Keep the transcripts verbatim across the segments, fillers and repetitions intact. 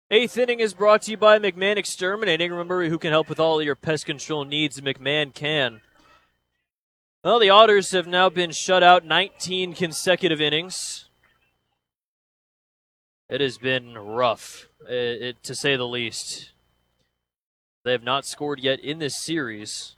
Eighth inning is brought to you by McMahon Exterminating. Remember, who can help with all your pest control needs, McMahon can. Well, the Otters have now been shut out nineteen consecutive innings. It has been rough, it, it, to say the least. They have not scored yet in this series.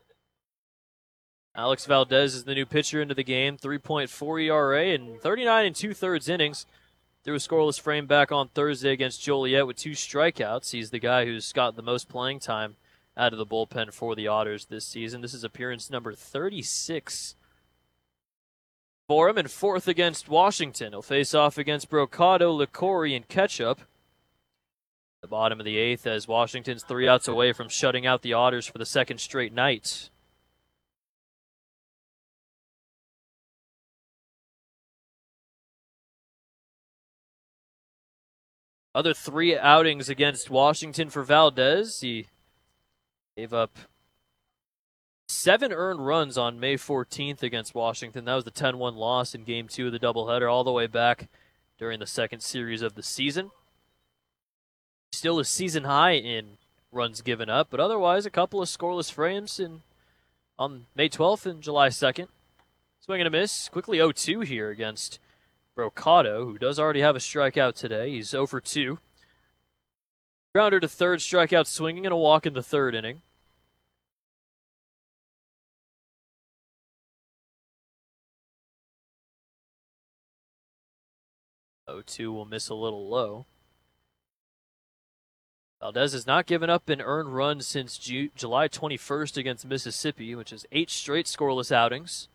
Alex Valdez is the new pitcher into the game, three point four E R A and thirty-nine and two-thirds innings. Threw a scoreless frame back on Thursday against Joliet with two strikeouts. He's the guy who's got the most playing time out of the bullpen for the Otters this season. This is appearance number thirty-six for him, and fourth against Washington. He'll face off against Brocado, Licori, and Ketchup. The bottom of the eighth as Washington's three outs away from shutting out the Otters for the second straight night. Other three outings against Washington for Valdez. He gave up seven earned runs on May fourteenth against Washington. That was the ten one loss in Game two of the doubleheader, all the way back during the second series of the season. Still a season high in runs given up, but otherwise a couple of scoreless frames in, on May twelfth and July second. Swing and a miss. Quickly oh two here against Brocado, who does already have a strikeout today. He's oh for two. Grounder to third, strikeout swinging, and a walk in the third inning. oh two will miss a little low. Valdez has not given up an earned run since Ju- July twenty-first against Mississippi, which is eight straight scoreless outings.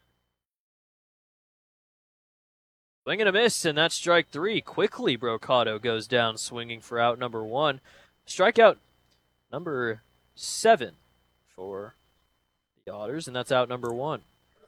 Swing and a miss, and that's strike three. Quickly, Brocado goes down swinging for out number one. Strikeout number seven for the Otters, and that's out number one.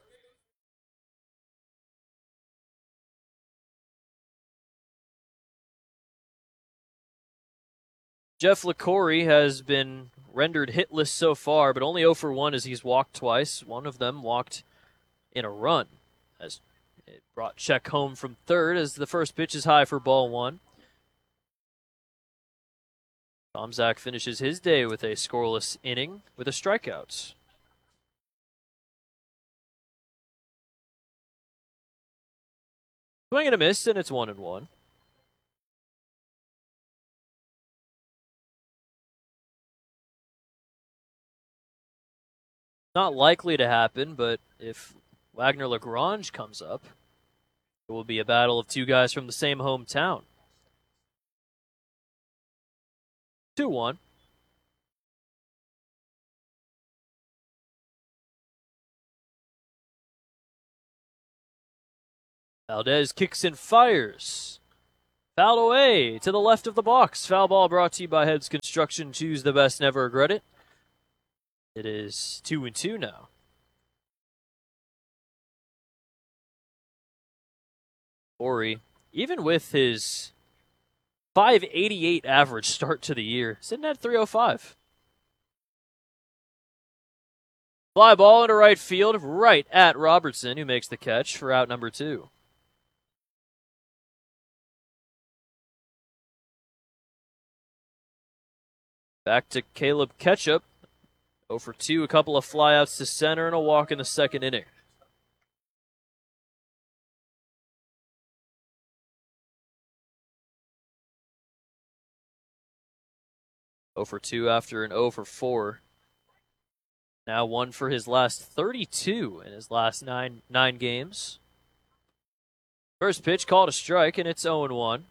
Jeff Licori has been rendered hitless so far, but only oh for one as he's walked twice. One of them walked in a run, as it brought Check home from third as the first pitch is high for ball one. Tomczak finishes his day with a scoreless inning with a strikeout. Swing and a miss, and it's one and one. Not likely to happen, but if Wagner Lagrange comes up, it will be a battle of two guys from the same hometown. two one. Valdez kicks and fires. Fouled away to the left of the box. Foul ball brought to you by Heads Construction. Choose the best, never regret it. It is two and two now. Ori, even with his five eighty-eight average start to the year, sitting at three oh five. Fly ball into right field, right at Robertson, who makes the catch for out number two. Back to Caleb Ketchup. oh for two, a couple of flyouts to center and a walk in the second inning. oh for two after an oh for four. Now one for his last thirty-two in his last nine nine games. First pitch called a strike, and it's oh and one.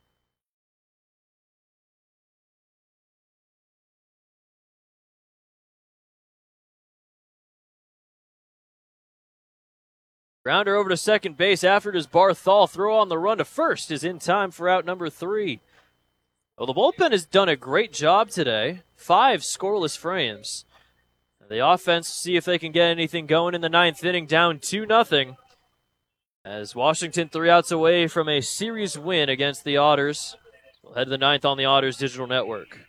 Grounder over to second base after his Barthol throw on the run to first is in time for out number three. Well, the bullpen has done a great job today. Five scoreless frames. The offense, see if they can get anything going in the ninth inning, down two nothing. As Washington three outs away from a series win against the Otters. We'll head to the ninth on the Otters Digital Network.